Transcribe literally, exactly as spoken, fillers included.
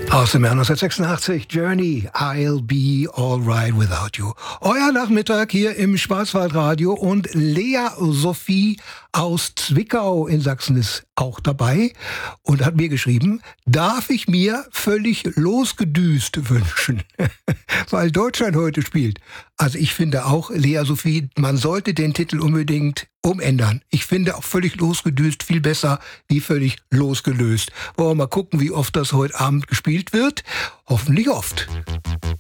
Aus dem Jahr neunzehnhundertsechsundachtzig, Journey, I'll be alright without you. Euer Nachmittag hier im Schwarzwaldradio und Lea Sophie aus Zwickau in Sachsen ist auch dabei und hat mir geschrieben, darf ich mir völlig losgedüst wünschen, weil Deutschland heute spielt. Also ich finde auch, Lea Sophie, man sollte den Titel unbedingt umändern. Ich finde auch völlig losgedüst viel besser wie völlig losgelöst. Wollen wir mal gucken, wie oft das heute Abend gespielt wird? Hoffentlich oft.